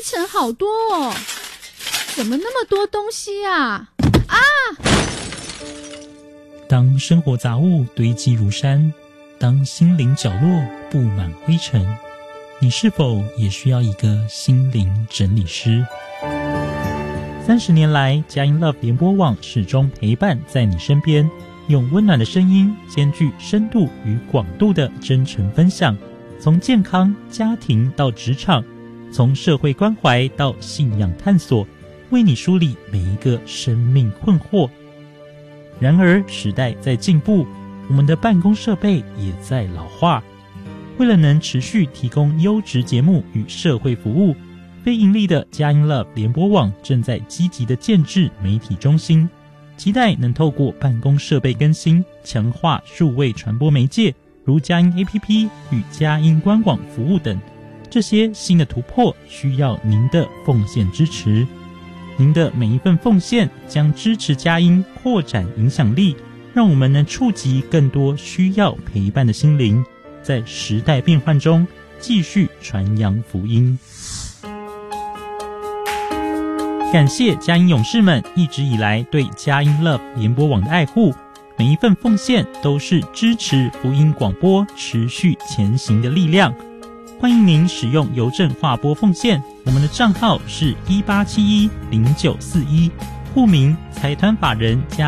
尘好多哦，怎么那么多东西啊？啊！ 当生活杂物堆积如山，当心灵角落布满灰尘，你是否也需要一个心灵整理师？30年来，佳音 Love 联播网始终陪伴在你身边，用温暖的声音，兼具深度与广度的真诚分享，从健康、家庭到职场，从社会关怀到信仰探索，为你梳理每一个生命困惑。然而，时代在进步，我们的办公设备也在老化。为了能持续提供优质节目与社会服务，非盈利的佳音 Love 联播网正在积极的建制媒体中心，期待能透过办公设备更新，强化数位传播媒介，如佳音 APP 与佳音官网服务等。这些新的突破需要您的奉献支持。您的每一份奉献将支持佳音扩展影响力，让我们能触及更多需要陪伴的心灵，在时代变换中继续传扬福音。感谢佳音勇士们一直以来对佳音 Love 联播网的爱护，每一份奉献都是支持福音广播持续前行的力量。欢迎您使用邮政划拨奉献，我们的账号是18710941，户名财团法人佳